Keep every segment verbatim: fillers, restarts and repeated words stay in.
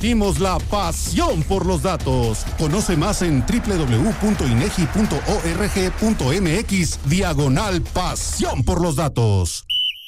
sentimos la pasión por los datos. Conoce más en doble u doble u doble u punto inegi punto org punto mx diagonal pasión por los datos.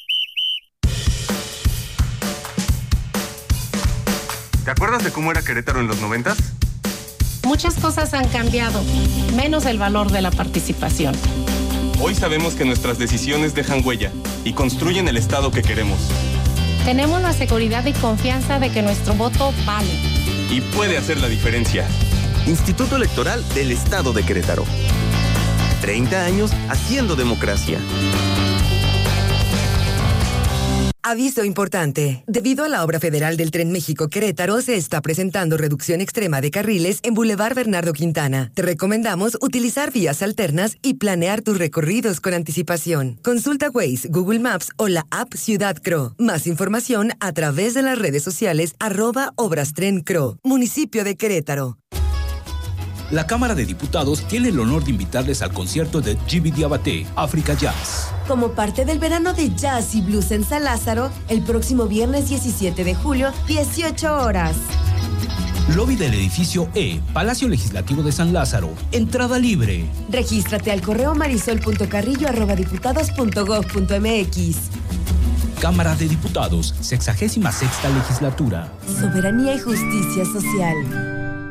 ¿Te acuerdas de cómo era Querétaro en los noventas? Muchas cosas han cambiado, menos el valor de la participación. Hoy sabemos que nuestras decisiones dejan huella y construyen el Estado que queremos. Tenemos la seguridad y confianza de que nuestro voto vale. Y puede hacer la diferencia. Instituto Electoral del Estado de Querétaro. treinta años haciendo democracia. Aviso importante. Debido a la obra federal del Tren México-Querétaro, se está presentando reducción extrema de carriles en Boulevard Bernardo Quintana. Te recomendamos utilizar vías alternas y planear tus recorridos con anticipación. Consulta Waze, Google Maps o la app Ciudad Cro. Más información a través de las redes sociales arroba Obras Tren Cro. Municipio de Querétaro. La Cámara de Diputados tiene el honor de invitarles al concierto de Djiby Diabaté, Africa Jazz. Como parte del verano de jazz y blues en San Lázaro, el próximo viernes diecisiete de julio, dieciocho horas. Lobby del edificio E, Palacio Legislativo de San Lázaro. Entrada libre. Regístrate al correo marisol punto carrillo arroba diputados punto gob punto mx. Cámara de Diputados, sexagésima sexta legislatura. Soberanía y justicia social.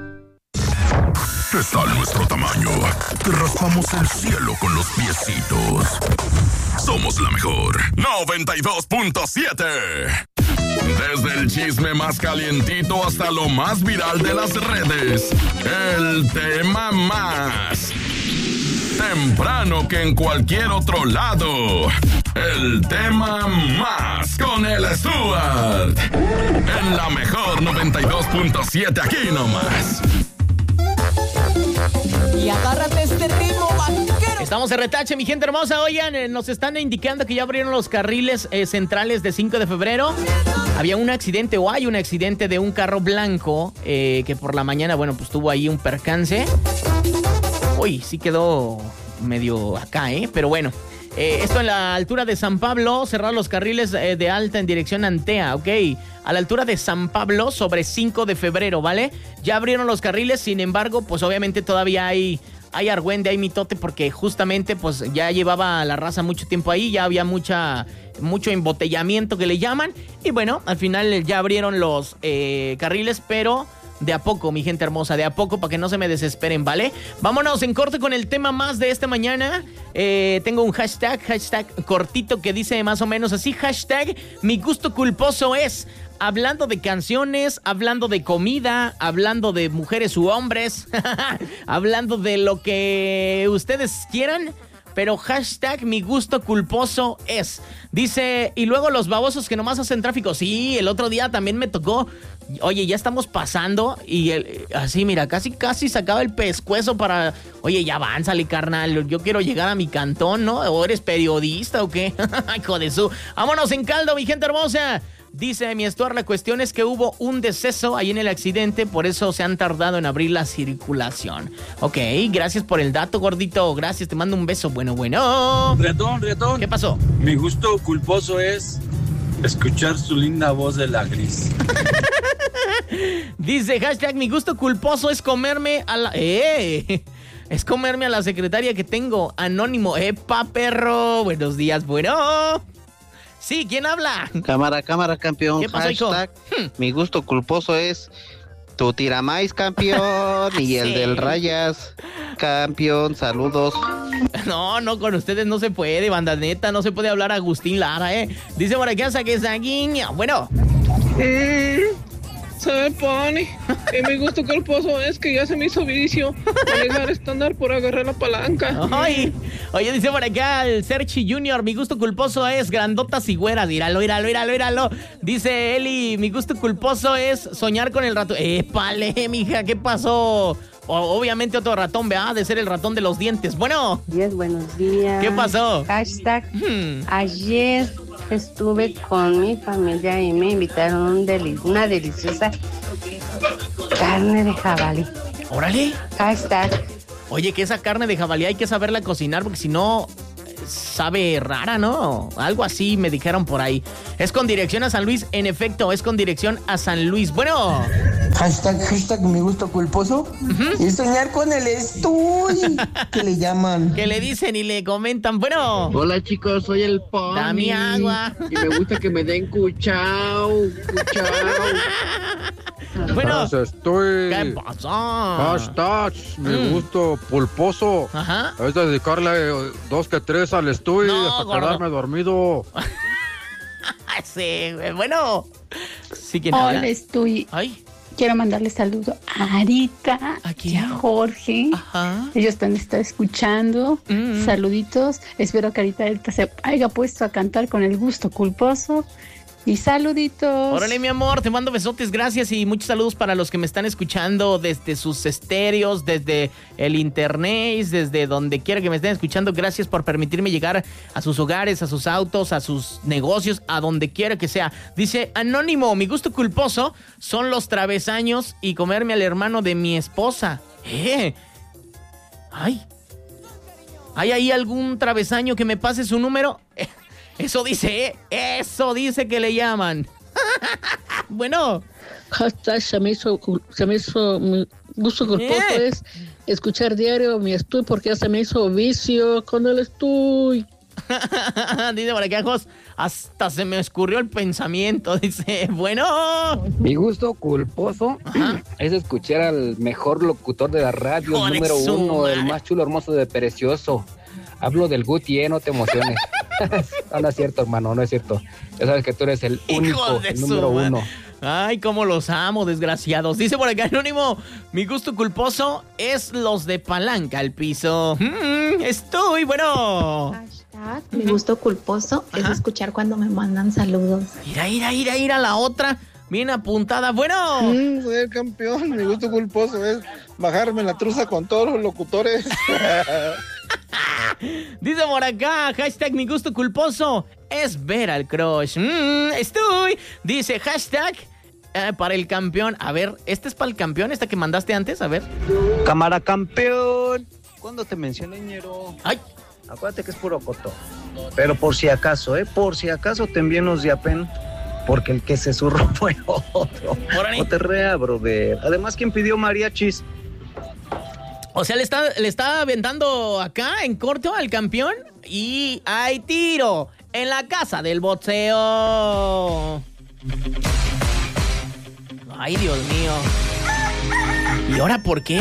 Está a nuestro tamaño. Te raspamos el cielo con los piecitos. Somos la mejor. noventa y dos punto siete. Desde el chisme más calientito hasta lo más viral de las redes. El tema más temprano que en cualquier otro lado. El tema más con el Stuart. En la mejor noventa y dos punto siete, aquí nomás. Y agárrate este ritmo, vaquero. Estamos en retache, mi gente hermosa. Oigan, eh, nos están indicando que ya abrieron los carriles eh, centrales de cinco de febrero. Había un accidente, o hay un accidente de un carro blanco eh, que por la mañana, bueno, pues tuvo ahí un percance. Uy, sí quedó medio acá, ¿eh? Pero bueno. Eh, esto en la altura de San Pablo, cerrar los carriles eh, de alta en dirección Antea, ok. A la altura de San Pablo sobre cinco de febrero, ¿vale? Ya abrieron los carriles, sin embargo, pues obviamente todavía hay, hay argüende, hay mitote, porque justamente pues ya llevaba la raza mucho tiempo ahí, ya había mucha, mucho embotellamiento que le llaman. Y bueno, al final ya abrieron los eh, carriles, pero... de a poco, mi gente hermosa, de a poco, para que no se me desesperen, ¿vale? Vámonos en corte con el tema más de esta mañana. Eh, tengo un hashtag, hashtag cortito que dice más o menos así, hashtag mi gusto culposo es... Hablando de canciones, hablando de comida, hablando de mujeres u hombres, hablando de lo que ustedes quieran... Pero hashtag mi gusto culposo es. Dice, y luego los babosos que nomás hacen tráfico. Sí, el otro día también me tocó. Oye, ya estamos pasando. Y el, así, mira, casi, casi sacaba el pescuezo para... Oye, ya avánzale, carnal. Yo quiero llegar a mi cantón, ¿no? ¿O eres periodista o qué? Hijo de su... Vámonos en caldo, mi gente hermosa. Dice mi Stuart, la cuestión es que hubo un deceso ahí en el accidente, por eso se han tardado en abrir la circulación. Ok, gracias por el dato, gordito. Gracias, te mando un beso. Bueno, bueno. Riatón, Riatón. ¿Qué pasó? Mi gusto culposo es escuchar su linda voz de la gris. Dice, hashtag, mi gusto culposo es comerme a la... ¡Eh! Es comerme a la secretaria que tengo. Anónimo. ¡Epa, perro! Buenos días, bueno... Sí, ¿quién habla? Cámara, cámara, campeón. ¿Qué pasó, hashtag, hijo? Mi gusto culposo es tu tiramais, campeón. Y sí. El del Rayas, campeón. Saludos. No, no, con ustedes no se puede, banda neta. No se puede hablar a Agustín Lara, ¿eh? Dice por aquí, que sanguínea. Bueno. Mm, ¿sabe, Pani? Y mi gusto culposo es que ya se me hizo vicio manejar estándar por agarrar la palanca. Ay, oye, dice por acá el Serchi Junior, mi gusto culposo es grandotas y güeras. Míralo, míralo, míralo, míralo. Dice Eli, mi gusto culposo es soñar con el ratón. ¡Épale, mija! ¿Qué pasó? O, obviamente otro ratón, ¿verdad? De ser el ratón de los dientes. Bueno. Días, buenos días. ¿Qué pasó? Hashtag, hmm. ayer estuve con mi familia y me invitaron un deli- una deliciosa carne de jabalí. ¡Órale! Hashtag. Oye, que esa carne de jabalí hay que saberla cocinar porque si no sabe rara, ¿no? Algo así me dijeron por ahí. Es con dirección a San Luis, en efecto, es con dirección a San Luis. Bueno. Hashtag, hashtag mi gusto culposo. Uh-huh. Y soñar con el estoy. ¿Qué le llaman? ¿Qué le dicen y le comentan? Bueno. Hola chicos, soy el Pony. Dame agua. Y me gusta que me den cuchao, cuchao. Bueno. Estoy. ¿Qué pasó? Hashtag mi mm. gusto pulposo. Ajá. Es dedicarle dos que tres al estoy no, hasta gordo. Quedarme dormido. Sí, bueno. Sí, ¿quién Hola, habla? estoy. Ay. Quiero mandarle saludo a Arita ¿A y a Jorge. Ajá. Ellos están, están escuchando. Mm. Saluditos. Espero que Arita se haya puesto a cantar con el gusto culposo. Y saluditos. Órale, mi amor, te mando besotes, gracias y muchos saludos para los que me están escuchando desde sus estéreos, desde el internet, desde donde quiera que me estén escuchando. Gracias por permitirme llegar a sus hogares, a sus autos, a sus negocios, a donde quiera que sea. Dice Anónimo, mi gusto culposo son los travesaños y comerme al hermano de mi esposa. ¿Eh? Ay. ¿Hay ahí algún travesaño que me pase su número? Eso dice, ¿eh? Eso dice que le llaman. Bueno. Hashtag se me hizo, se me hizo mi gusto culposo eh. es escuchar diario mi estoy porque ya se me hizo vicio con el estoy. Dice por acá, Jos, hasta se me escurrió el pensamiento. Dice, bueno. Mi gusto culposo Ajá. es escuchar al mejor locutor de la radio, el número uno, madre. El más chulo, hermoso de Precioso. Hablo del Guti, ¿eh? No te emociones. No, no es cierto, hermano, no es cierto. Ya sabes que tú eres el único, el número su, uno. Ay, cómo los amo, desgraciados. Dice por acá Anónimo, mi gusto culposo es los de palanca al piso. Mm, estoy, bueno. Hashtag, mi gusto culposo Ajá. es escuchar cuando me mandan saludos. Mira, mira, mira, mira la otra. Bien apuntada, bueno. Mm, soy el campeón, mi gusto culposo es bajarme la truza con todos los locutores. Dice por acá, hashtag mi gusto culposo es ver al crush. Mm, estoy. Dice hashtag eh, para el campeón. A ver, ¿este es para el campeón? ¿Esta que mandaste antes? A ver. Cámara campeón. ¿Cuándo te mencioné, ñero? Ay. Acuérdate que es puro coto. Pero por si acaso, ¿eh? Por si acaso te envío unos diapen. Porque el que se zurró fue otro. No te rea, brother. Además, ¿quién pidió mariachis? O sea, le está, le está aventando acá en corto al campeón y hay tiro en la casa del boxeo. Ay, Dios mío. ¿Y ahora por qué?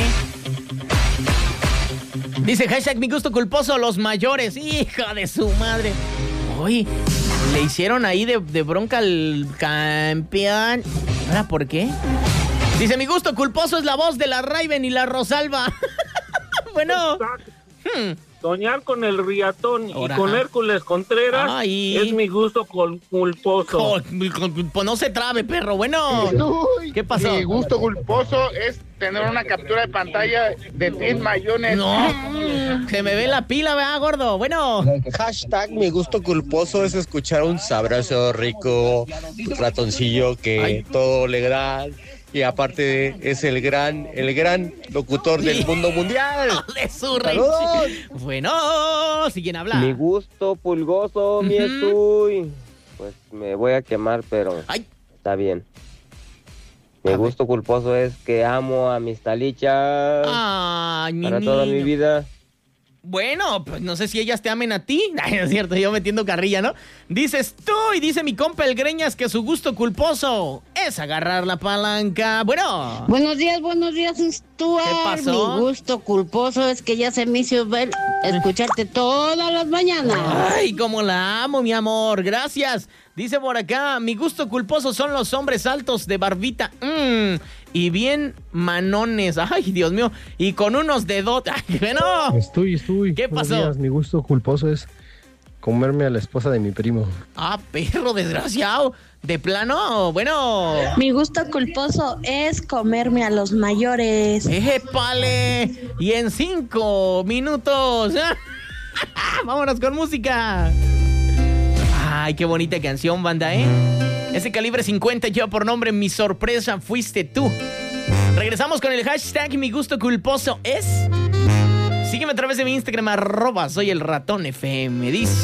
Dice hashtag mi gusto culposo, los mayores. Hija de su madre. Uy, le hicieron ahí de, de bronca al campeón. ¿Ahora por qué? Dice, mi gusto culposo es la voz de la Raven y la Rosalba. Bueno. Hmm. Soñar con el Riatón Ahora. y con Hércules Contreras Ay. es mi gusto culposo. Pues no se trabe, perro. Bueno. Uy, ¿Qué pasó? Mi gusto culposo es tener una captura de pantalla de Tim Mayones. No. Se me ve la pila, ¿verdad, gordo? Bueno. Hashtag mi gusto culposo es escuchar un sabroso, rico ratoncillo que Ay. todo le da. Y aparte es el gran, el gran locutor del mundo mundial. De su rey. Bueno, si quién habla. Mi gusto pulgoso, uh-huh. mi estoy. Pues me voy a quemar, pero Ay. está bien. Mi a gusto ver. culposo es que amo a mis talichas. Ay, mi Para niño. toda mi vida. Bueno, pues no sé si ellas te amen a ti. Ay, no es cierto, yo metiendo carrilla, ¿no? Dices tú y dice mi compa el Greñas que su gusto culposo es agarrar la palanca. Bueno. Buenos días, buenos días, Stuart. ¿Qué pasó? Mi gusto culposo es que ya se me hizo ver, escucharte todas las mañanas. Ay, cómo la amo, mi amor. Gracias. Dice por acá, mi gusto culposo son los hombres altos de barbita. Mmm. Y bien manones. Ay, Dios mío. Y con unos dedos. Ay, bueno. Estoy, estoy. ¿Qué Buenos pasó? días. Mi gusto culposo es comerme a la esposa de mi primo. Ah, perro desgraciado. ¿De plano? Bueno. Mi gusto culposo es comerme a los mayores. ¡Épale! Y en cinco minutos. Vámonos con música. Ay, qué bonita canción, banda, ¿eh? Ese calibre cincuenta lleva por nombre Mi sorpresa fuiste tú. Regresamos con el hashtag Mi gusto culposo es. Sígueme a través de mi Instagram, arroba soy el ratón F M. Dice.